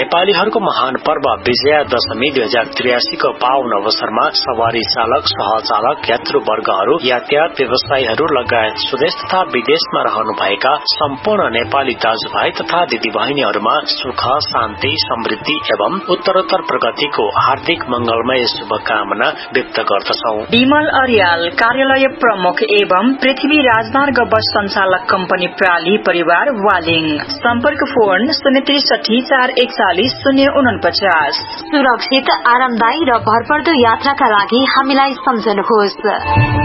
नेपालीहरूको महान पर्व विजयादशमी 2083 को पावन अवसरमा सवारी चालक, सहचालक, यात्रुवर्गहरू, यातायात व्यवसायीहरू लगायत स्वदेश तथा विदेशमा रहनुभएका सम्पूर्ण नेपाली दाजुभाइ तथा दिदीबहिनीहरूमा सुख, शान्ति, समृद्धि एवं उत्तरोत्तर प्रगतिको हार्दिक मंगलमय शुभकामना व्यक्त गर्दछौ। विमल अर्याल, कार्यालय प्रमुख एवं पृथ्वी राजमार्ग बस संचालक कम्पनी प्राली परिवार वालिङ। सम्पर्क फोन 063 441 049। सुरक्षित, आरामदायी र भरपर्दो यात्राका लागि हामीलाई सम्झनुहोस्।